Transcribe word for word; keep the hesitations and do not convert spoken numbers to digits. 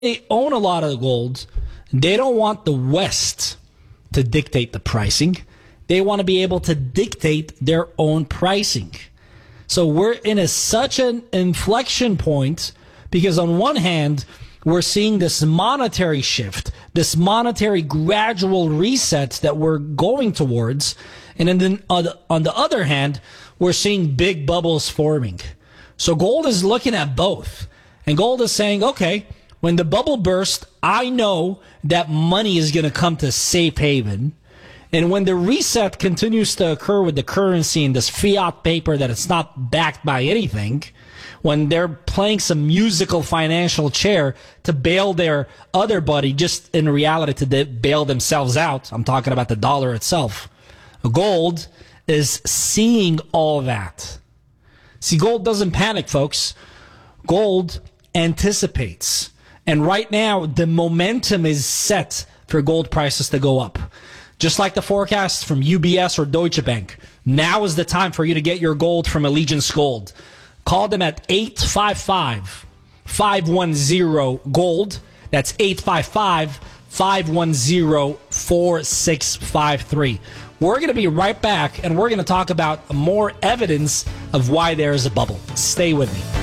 they own a lot of gold. They don't want the West to dictate the pricing. They want to be able to dictate their own pricing. So we're in a, such an inflection point because on one hand, we're seeing this monetary shift, this monetary gradual reset that we're going towards. And then on the, on the other hand, we're seeing big bubbles forming. So gold is looking at both. And gold is saying, okay, when the bubble bursts, I know that money is going to come to safe haven. And when the reset continues to occur with the currency and this fiat paper that it's not backed by anything, when they're playing some musical financial chair to bail their other buddy, just in reality to de- bail themselves out, I'm talking about the dollar itself. Gold is seeing all that. See, gold doesn't panic, folks. Gold anticipates. And right now, the momentum is set for gold prices to go up. Just like the forecast from U B S or Deutsche Bank. Now is the time for you to get your gold from Allegiance Gold. Call them at eight five five, five one zero, GOLD. That's eight five five, five one zero, four six five three. We're going to be right back, and we're going to talk about more evidence of why there is a bubble. Stay with me.